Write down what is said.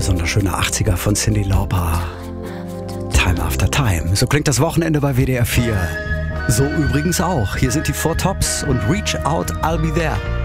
wunderschöne 80er von Cyndi Lauper. Time After Time. So klingt das Wochenende bei WDR 4. So übrigens auch. Hier sind die Four Tops und Reach Out, I'll Be There.